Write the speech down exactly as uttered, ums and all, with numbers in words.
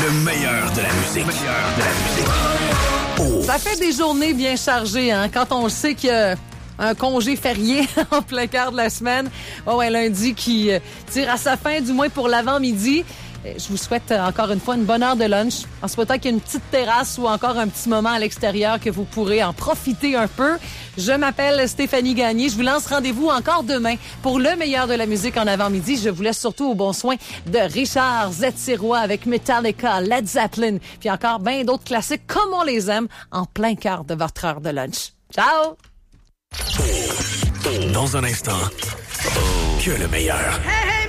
Le meilleur de la musique. Le meilleur de la musique. Oh. Ça fait des journées bien chargées, hein, quand on sait qu'il y a un congé férié en plein quart de la semaine. Oh ouais, lundi qui euh, tire à sa fin, du moins pour l'avant-midi. Je vous souhaite encore une fois une bonne heure de lunch, en souhaitant qu'il y ait une petite terrasse ou encore un petit moment à l'extérieur que vous pourrez en profiter un peu. Je m'appelle Stéphanie Gagné. Je vous lance rendez-vous encore demain pour le meilleur de la musique en avant-midi. Je vous laisse surtout au bon soin de Richard Zettiroy avec Metallica, Led Zeppelin, puis encore bien d'autres classiques comme on les aime en plein quart de votre heure de lunch. Ciao! Dans un instant, que le meilleur.